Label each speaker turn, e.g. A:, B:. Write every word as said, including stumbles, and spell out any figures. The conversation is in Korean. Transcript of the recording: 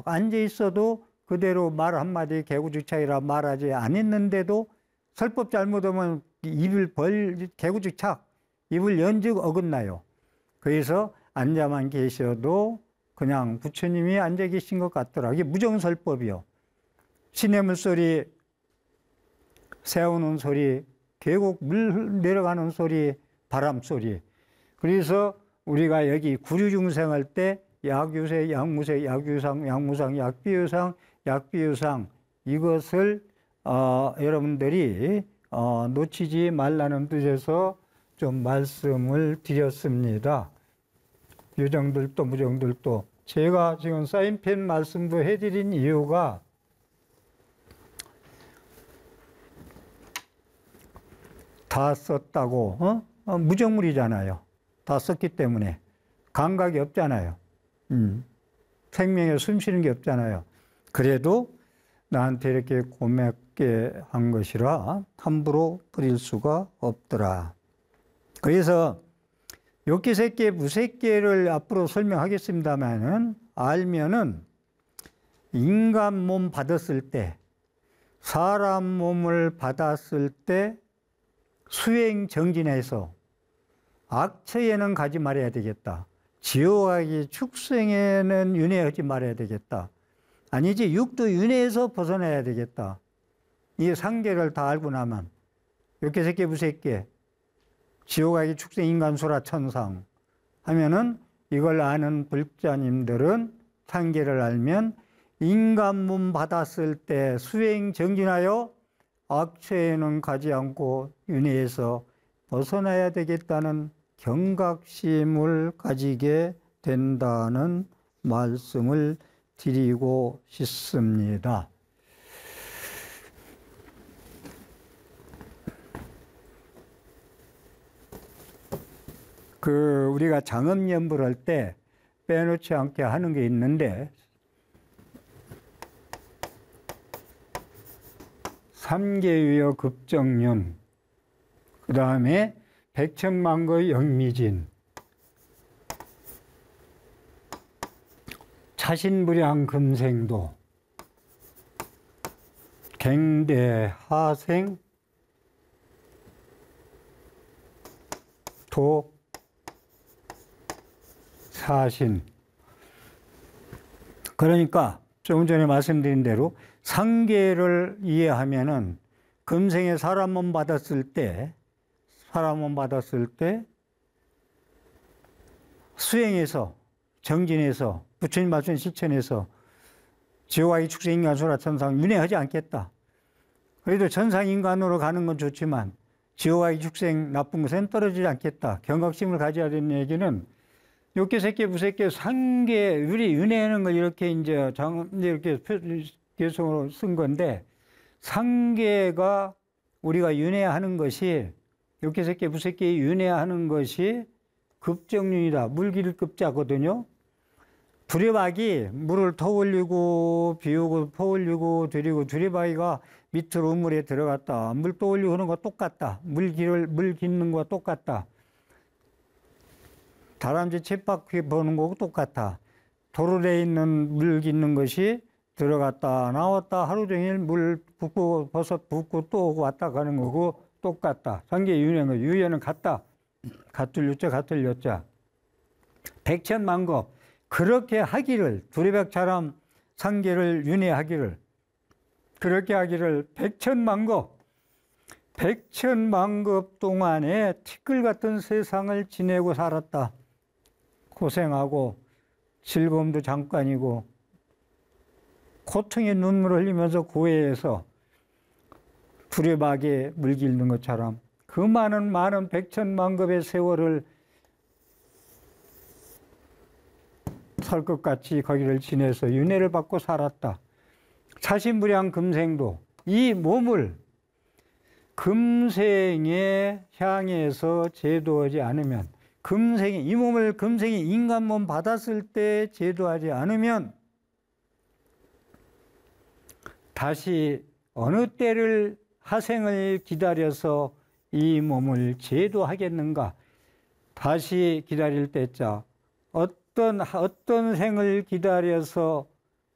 A: 딱 앉아 있어도 그대로 말 한마디 개구직착이라 말하지 않았는데도 설법 잘못하면 입을 벌, 개구직착, 입을 연즉 어긋나요. 그래서 앉아만 계셔도 그냥 부처님이 앉아 계신 것 같더라. 이게 무정설법이요. 시냇물 소리, 새우는 소리, 계곡 물 내려가는 소리, 바람 소리. 그래서 우리가 여기 구류중생 할 때 약유세, 약무세, 약유상, 약무상, 약비유상, 약비유상 이것을 어, 여러분들이 어, 놓치지 말라는 뜻에서 좀 말씀을 드렸습니다. 유정들도 무정들도 제가 지금 사인펜 말씀도 해드린 이유가 다 썼다고 어? 어, 무정물이잖아요. 다 썼기 때문에 감각이 없잖아요. 음. 생명에 숨쉬는 게 없잖아요. 그래도 나한테 이렇게 고맙게 한 것이라 함부로 버릴 수가 없더라. 그래서 욕계색계, 무색계를 앞으로 설명하겠습니다만은 알면은 인간 몸 받았을 때, 사람 몸을 받았을 때 수행 정진해서 악처에는 가지 말아야 되겠다. 지옥하기 축생에는 윤회하지 말아야 되겠다. 아니지 육도 윤회에서 벗어나야 되겠다. 이 상계를 다 알고 나면 욕계색계, 무색계, 지옥하기 축생, 인간, 수라, 천상 하면은 이걸 아는 불자님들은 상계를 알면 인간 몸 받았을 때 수행 정진하여 악처에는 가지 않고 윤회에서 벗어나야 되겠다는 경각심을 가지게 된다는 말씀을 드리고 싶습니다. 그 우리가 장엄연불 할 때 빼놓지 않게 하는 게 있는데 삼계유여 급정륜, 그 다음에 백천만거 영미진, 차신불양 금생도, 갱대하생, 도, 사신. 그러니까 조금 전에 말씀드린 대로 상계를 이해하면은 금생에 사람 몸 받았을 때, 사람 몸 받았을 때 수행해서, 정진해서, 부처님 말씀 실천해서 지옥하기 축생, 인간, 수라, 천상 윤회하지 않겠다. 그래도 천상 인간으로 가는 건 좋지만 지옥하기 축생 나쁜 것은 떨어지지 않겠다. 경각심을 가져야 되는 얘기는 욕계색계, 무색계, 상계, 우리 윤회하는 걸 이렇게 이제 장, 이렇게 개성으로 쓴 건데, 상계가 우리가 윤회하는 것이, 욕계색계, 무색계 윤회하는 것이 급정륜이다. 물기를 급자거든요. 두레박이 물을 터올리고 비우고 퍼올리고 들이고 두레박이가 밑으로 우물에 들어갔다. 물 떠올리고 하는 거 똑같다. 물기를, 물 깃는 거와 똑같다. 다람쥐 쳇바퀴 보는 거하고 똑같아. 도로에 있는 물 깃는 것이 들어갔다 나왔다 하루 종일 물 붓고 버섯 붓고 또 왔다 가는 거고 똑같다. 상계 유연은 유연은 같다. 같을 유자 같을 여자. 백천만급 그렇게 하기를, 두레박처럼 상계를 윤회하기를, 그렇게 하기를 백천만급 백천만급 동안에 티끌 같은 세상을 지내고 살았다. 고생하고 즐거움도 잠깐이고 고통의 눈물을 흘리면서 고해에서 두레박에 물 깃는 것처럼 그 많은 많은 백천만급의 세월을 설 것 같이 거기를 지내서 윤회를 받고 살았다. 차신불양 금생도 이 몸을 금생에 향해서 제도하지 않으면, 금생에 이 몸을 금생에 인간 몸 받았을 때 제도하지 않으면 다시 어느 때를 하생을 기다려서 이 몸을 제도하겠는가? 다시 기다릴 때자 어떤 어떤 생을 기다려서